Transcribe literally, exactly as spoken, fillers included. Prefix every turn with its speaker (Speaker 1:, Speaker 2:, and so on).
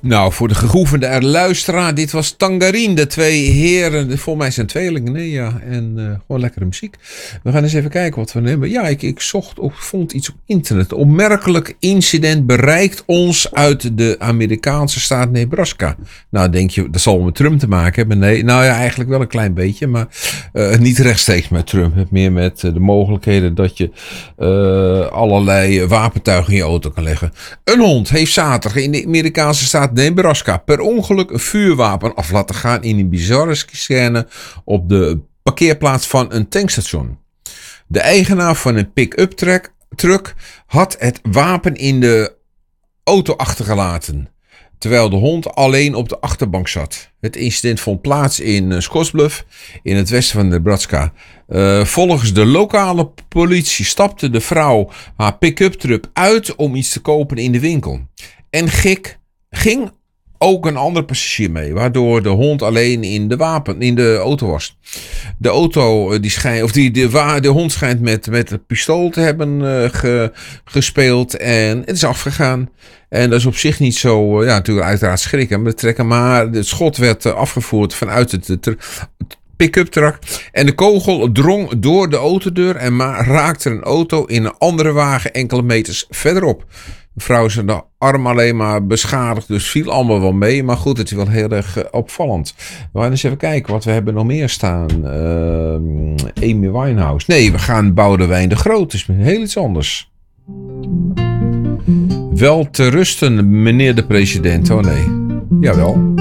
Speaker 1: Nou, voor de geoefende luisteraar, dit was Tangerine. De twee heren, volgens mij zijn tweelingen, nee ja. En uh, gewoon lekkere muziek. We gaan eens even kijken wat we hebben. Ja, ik, ik zocht of vond iets op internet. Opmerkelijk incident bereikt ons uit de Amerikaanse staat Nebraska. Nou, denk je, dat zal met Trump te maken hebben. Nee, nou ja, eigenlijk wel een klein beetje. Maar uh, niet rechtstreeks met Trump. Het meer met uh, de mogelijkheden dat je uh, allerlei wapentuigen in je auto kan leggen. Een hond heeft zaterdag in de Amerikaanse staat Nebraska per ongeluk een vuurwapen af laten gaan in een bizarre scène op de parkeerplaats van een tankstation. De eigenaar van een pick-up truck, truck had het wapen in de auto achtergelaten, terwijl de hond alleen op de achterbank zat. Het incident vond plaats in Scottsbluff in het westen van Nebraska. Uh, volgens de lokale politie stapte de vrouw haar pick-up truck uit om iets te kopen in de winkel. En gik ging ook een ander passagier mee, waardoor de hond alleen in de wapen in de auto was. De auto die schijnt, of die de, de hond schijnt met met het pistool te hebben uh, ge, gespeeld en het is afgegaan. En dat is op zich niet zo, uh, ja, natuurlijk uiteraard schrikken, maar trekken, maar het schot werd uh, afgevoerd vanuit het, het, het pick-up truck en de kogel drong door de autodeur en maar raakte een auto in een andere wagen enkele meters verderop. De vrouw is de arm alleen maar beschadigd, dus viel allemaal wel mee. Maar goed, het is wel heel erg uh, opvallend. We gaan eens even kijken wat we hebben nog meer staan. Uh, Amy Winehouse. Nee, we gaan Boudewijn de Groot. Dus heel iets anders. Wel te rusten, meneer de president. Oh nee. Jawel.